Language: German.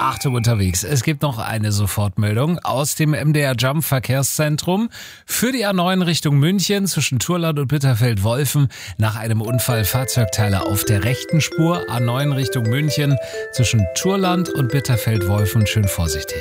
Achtung unterwegs. Es gibt noch eine Sofortmeldung aus dem MDR Jump Verkehrszentrum für die A9 Richtung München zwischen Turland und Bitterfeld-Wolfen. Nach einem Unfall Fahrzeugteile auf der rechten Spur. A9 Richtung München zwischen Turland und Bitterfeld-Wolfen. Schön vorsichtig.